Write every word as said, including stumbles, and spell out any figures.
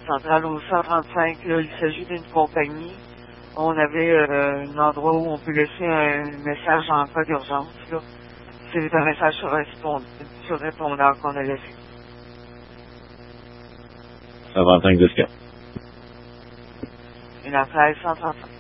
centrale au cent trente-cinq. Là, il s'agit d'une compagnie. On avait euh, un endroit où on peut laisser un message en cas d'urgence. Là. C'est un message sur, répond- sur répondeur qu'on a laissé. cent trente-cinq de ce cas. Une affaire cent trente-cinq.